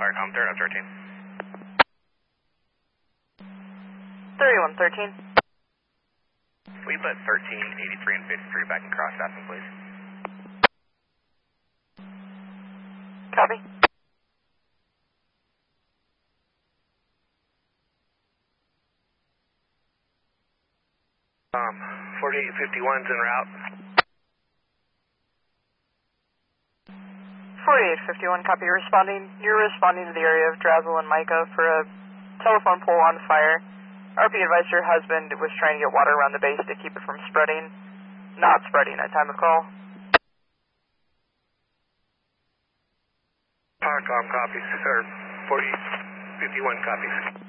Firecom, 3113. 3113. We put 13, 83, and 53 back in cross staffing, please. Copy. Um, 4851's en route. 4851, copy. You're responding to the area of Drazzle and Micah for a telephone pole on fire. RP advised your husband was trying to get water around the base to keep it from spreading. Not spreading at time of call. Firecom copies, or 4051 copies.